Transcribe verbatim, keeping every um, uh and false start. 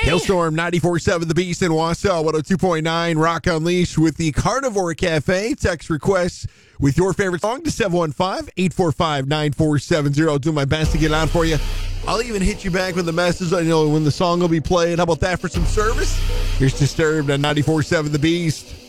Hailstorm ninety-four point seven The Beast in Wausau, one oh two point nine Rock Unleashed with the Carnivore Cafe. Text requests with your favorite song to seven one five, eight four five, nine four seven zero. I'll do my best to get it on for you. I'll even hit you back with a message, you know, when the song will be played. How about that for some service? Here's Disturbed on ninety-four point seven The Beast.